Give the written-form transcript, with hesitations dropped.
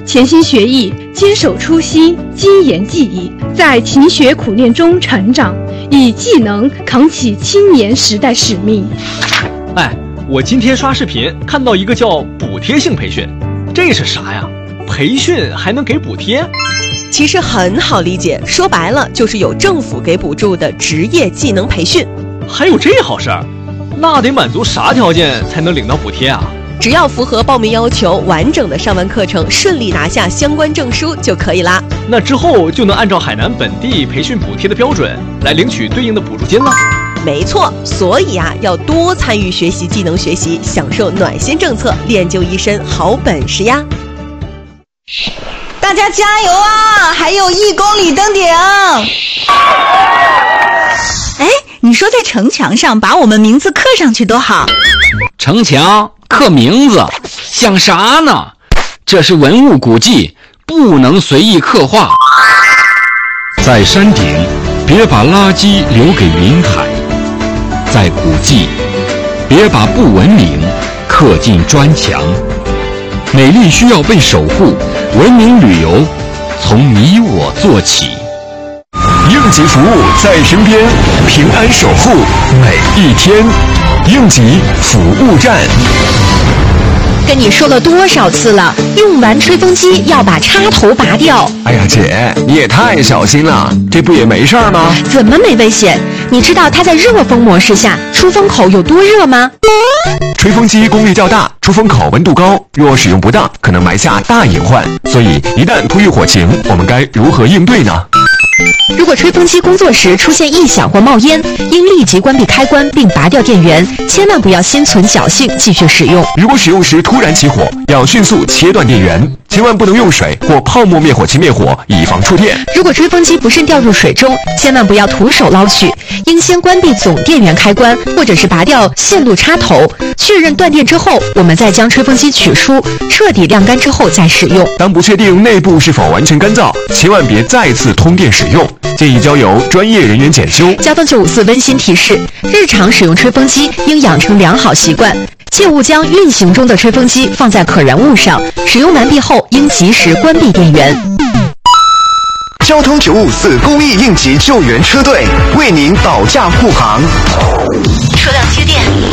潜心学艺，坚守初心，精研技艺，在勤学苦练中成长，以技能扛起青年时代使命。 哎，我今天刷视频看到一个叫补贴性培训，这是啥呀？培训还能给补贴？ 其实很好理解，说白了就是有政府给补助的职业技能培训。 还有这好事儿？那得满足啥条件才能领到补贴啊？ 只要符合报名要求，完整的上完课程，顺利拿下相关证书就可以啦。 那之后就能按照海南本地培训补贴的标准来领取对应的补助金了。 没错，所以要多参与学习技能学习，享受暖心政策，练就一身好本事呀！ 大家加油啊！还有1公里登顶。哎，你说在城墙上把我们名字刻上去多好。 城墙刻名字想啥呢？这是文物古迹，不能随意刻画。 在山顶别把垃圾留给云海，在古迹别把不文明刻进砖墙。美丽需要被守护，文明旅游从你我做起。应急服务在身边，平安守护每一天。应急服务站。 跟你说了多少次了，用完吹风机要把插头拔掉。 哎呀姐，你也太小心了，这不也没事儿吗？ 怎么没危险？你知道它在热风模式下出风口有多热吗？ 吹风机功率较大，出风口温度高，若使用不当可能埋下大隐患，所以一旦突遇火情，我们该如何应对呢？ 如果吹风机工作时出现异响或冒烟，应立即关闭开关并拔掉电源，千万不要心存侥幸继续使用。 如果使用时突然起火，要迅速切断电源，千万不能用水或泡沫灭火器灭火，以防触电。 如果吹风机不慎掉入水中，千万不要徒手捞取，应先关闭总电源开关，或者是拔掉线路插头，确认断电之后，我们再将吹风机取出，彻底晾干之后再使用。 当不确定内部是否完全干燥，千万别再次通电使用，建议交由专业人员检修。 交通954温馨提示：日常使用吹风机应养成良好习惯，切勿将运行中的吹风机放在可燃物上，使用完毕后应及时关闭电源。 交通954公益应急救援车队为您保驾护航。 车辆接电。